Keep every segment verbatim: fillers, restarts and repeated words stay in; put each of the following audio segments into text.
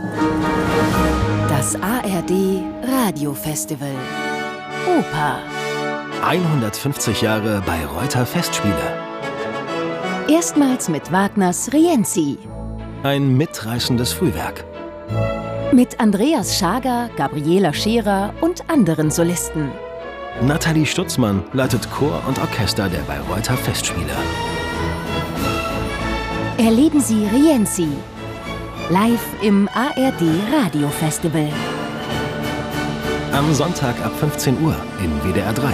Das A R D Radiofestival Oper. hundertfünfzig Jahre Bayreuther Festspiele. Erstmals mit Wagners Rienzi. Ein mitreißendes Frühwerk. Mit Andreas Schager, Gabriela Scherer und anderen Solisten. Nathalie Stutzmann leitet Chor und Orchester der Bayreuther Festspiele. Erleben Sie Rienzi live im A R D Radiofestival. Am Sonntag ab fünfzehn Uhr im W D R drei.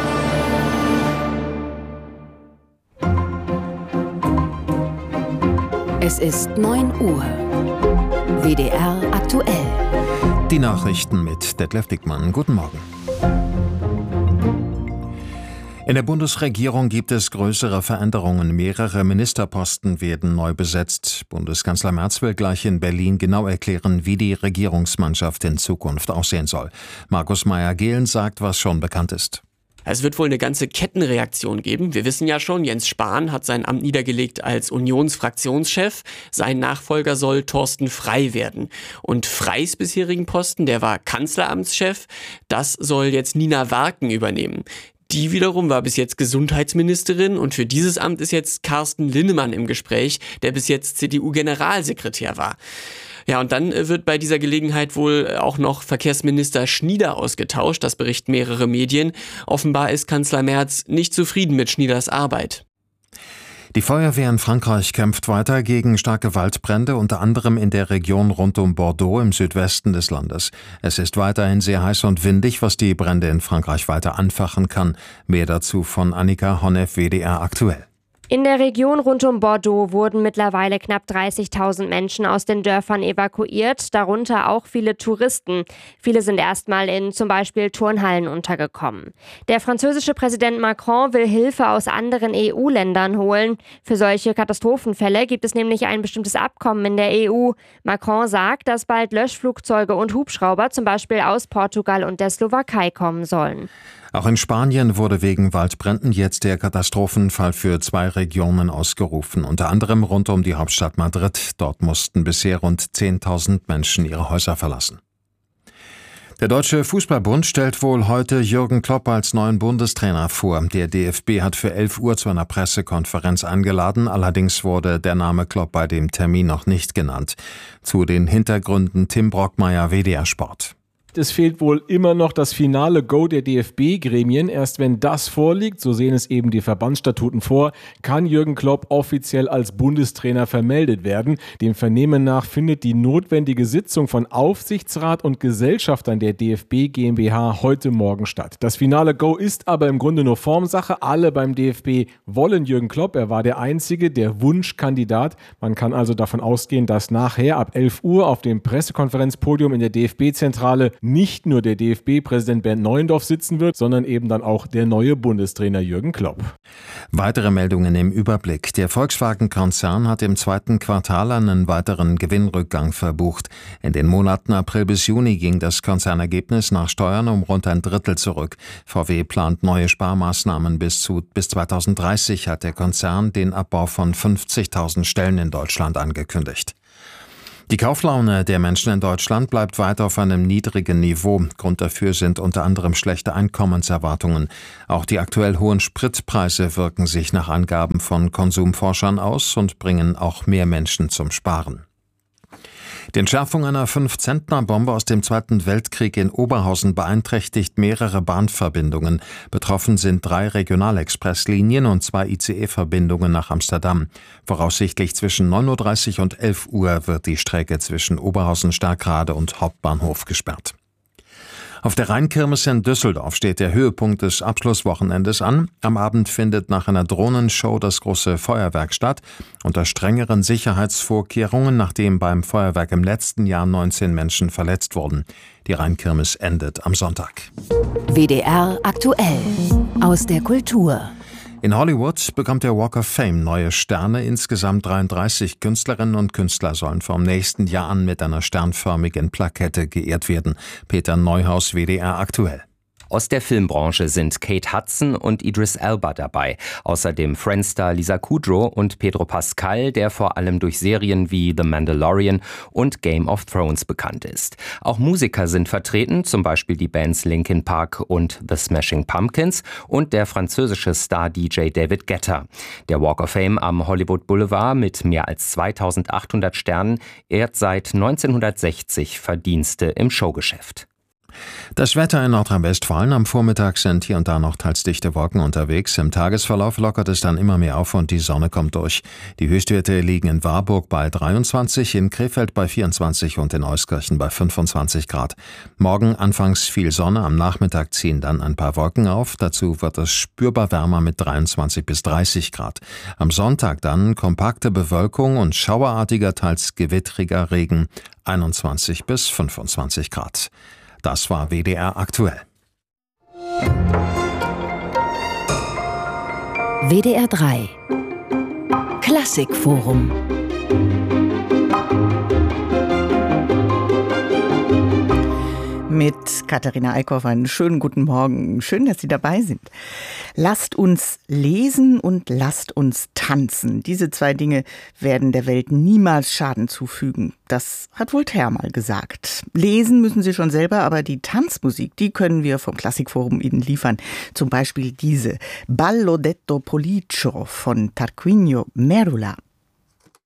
Es ist neun Uhr. W D R aktuell. Die Nachrichten mit Detlef Dickmann. Guten Morgen. In der Bundesregierung gibt es größere Veränderungen. Mehrere Ministerposten werden neu besetzt. Bundeskanzler Merz will gleich in Berlin genau erklären, wie die Regierungsmannschaft in Zukunft aussehen soll. Markus Meyer-Gehlen sagt, was schon bekannt ist. Es wird wohl eine ganze Kettenreaktion geben. Wir wissen ja schon, Jens Spahn hat sein Amt niedergelegt als Unionsfraktionschef. Sein Nachfolger soll Thorsten Frey werden. Und Freys bisherigen Posten, der war Kanzleramtschef, das soll jetzt Nina Warken übernehmen. Die wiederum war bis jetzt Gesundheitsministerin und für dieses Amt ist jetzt Carsten Linnemann im Gespräch, der bis jetzt C D U-Generalsekretär war. Ja, und dann wird bei dieser Gelegenheit wohl auch noch Verkehrsminister Schnieder ausgetauscht, das berichten mehrere Medien. Offenbar ist Kanzler Merz nicht zufrieden mit Schnieders Arbeit. Die Feuerwehr in Frankreich kämpft weiter gegen starke Waldbrände, unter anderem in der Region rund um Bordeaux im Südwesten des Landes. Es ist weiterhin sehr heiß und windig, was die Brände in Frankreich weiter anfachen kann. Mehr dazu von Annika Honneff, W D R aktuell. In der Region rund um Bordeaux wurden mittlerweile knapp dreißigtausend Menschen aus den Dörfern evakuiert, darunter auch viele Touristen. Viele sind erstmal in zum Beispiel Turnhallen untergekommen. Der französische Präsident Macron will Hilfe aus anderen E U-Ländern holen. Für solche Katastrophenfälle gibt es nämlich ein bestimmtes Abkommen in der E U. Macron sagt, dass bald Löschflugzeuge und Hubschrauber zum Beispiel aus Portugal und der Slowakei kommen sollen. Auch in Spanien wurde wegen Waldbränden jetzt der Katastrophenfall für zwei Regionen ausgerufen, unter anderem rund um die Hauptstadt Madrid. Dort mussten bisher rund zehntausend Menschen ihre Häuser verlassen. Der Deutsche Fußballbund stellt wohl heute Jürgen Klopp als neuen Bundestrainer vor. Der D F B hat für elf Uhr zu einer Pressekonferenz eingeladen, allerdings wurde der Name Klopp bei dem Termin noch nicht genannt. Zu den Hintergründen Tim Brockmeier, W D R Sport. Es fehlt wohl immer noch das finale Go der D F B-Gremien. Erst wenn das vorliegt, so sehen es eben die Verbandsstatuten vor, kann Jürgen Klopp offiziell als Bundestrainer vermeldet werden. Dem Vernehmen nach findet die notwendige Sitzung von Aufsichtsrat und Gesellschaftern der D F B GmbH heute Morgen statt. Das finale Go ist aber im Grunde nur Formsache. Alle beim D F B wollen Jürgen Klopp. Er war der Einzige, der Wunschkandidat. Man kann also davon ausgehen, dass nachher ab elf Uhr auf dem Pressekonferenzpodium in der D F B-Zentrale nicht nur der D F B-Präsident Bernd Neuendorf sitzen wird, sondern eben dann auch der neue Bundestrainer Jürgen Klopp. Weitere Meldungen im Überblick. Der Volkswagen-Konzern hat im zweiten Quartal einen weiteren Gewinnrückgang verbucht. In den Monaten April bis Juni ging das Konzernergebnis nach Steuern um rund ein Drittel zurück. V W plant neue Sparmaßnahmen. Bis zu bis zweitausenddreißig hat der Konzern den Abbau von fünfzigtausend Stellen in Deutschland angekündigt. Die Kauflaune der Menschen in Deutschland bleibt weiter auf einem niedrigen Niveau. Grund dafür sind unter anderem schlechte Einkommenserwartungen. Auch die aktuell hohen Spritpreise wirken sich nach Angaben von Konsumforschern aus und bringen auch mehr Menschen zum Sparen. Die Entschärfung einer fünf-Zentner-Bombe aus dem Zweiten Weltkrieg in Oberhausen beeinträchtigt mehrere Bahnverbindungen. Betroffen sind drei Regionalexpresslinien und zwei I C E-Verbindungen nach Amsterdam. Voraussichtlich zwischen neun Uhr dreißig und elf Uhr wird die Strecke zwischen Oberhausen-Starkrade und Hauptbahnhof gesperrt. Auf der Rheinkirmes in Düsseldorf steht der Höhepunkt des Abschlusswochenendes an. Am Abend findet nach einer Drohnenshow das große Feuerwerk statt, unter strengeren Sicherheitsvorkehrungen, nachdem beim Feuerwerk im letzten Jahr neunzehn Menschen verletzt wurden. Die Rheinkirmes endet am Sonntag. W D R aktuell aus der Kultur. In Hollywood bekommt der Walk of Fame neue Sterne. Insgesamt dreiunddreißig Künstlerinnen und Künstler sollen vom nächsten Jahr an mit einer sternförmigen Plakette geehrt werden. Peter Neuhaus, W D R aktuell. Aus der Filmbranche sind Kate Hudson und Idris Elba dabei. Außerdem Friends-Star Lisa Kudrow und Pedro Pascal, der vor allem durch Serien wie The Mandalorian und Game of Thrones bekannt ist. Auch Musiker sind vertreten, zum Beispiel die Bands Linkin Park und The Smashing Pumpkins und der französische Star-D J David Guetta. Der Walk of Fame am Hollywood Boulevard mit mehr als zweitausendachthundert Sternen ehrt seit neunzehnhundertsechzig Verdienste im Showgeschäft. Das Wetter in Nordrhein-Westfalen. Am Vormittag sind hier und da noch teils dichte Wolken unterwegs. Im Tagesverlauf lockert es dann immer mehr auf und die Sonne kommt durch. Die Höchstwerte liegen in Warburg bei dreiundzwanzig, in Krefeld bei vierundzwanzig und in Euskirchen bei fünfundzwanzig Grad. Morgen anfangs viel Sonne, am Nachmittag ziehen dann ein paar Wolken auf. Dazu wird es spürbar wärmer mit dreiundzwanzig bis dreißig Grad. Am Sonntag dann kompakte Bewölkung und schauerartiger, teils gewittriger Regen, einundzwanzig bis fünfundzwanzig Grad. Das war W D R aktuell. W D R drei Klassikforum. Mit Katharina Eickhoff einen schönen guten Morgen. Schön, dass Sie dabei sind. Lasst uns lesen und lasst uns tanzen. Diese zwei Dinge werden der Welt niemals Schaden zufügen. Das hat Voltaire mal gesagt. Lesen müssen Sie schon selber, aber die Tanzmusik, die können wir vom Klassikforum Ihnen liefern. Zum Beispiel diese Ballo detto Policio von Tarquinio Merula.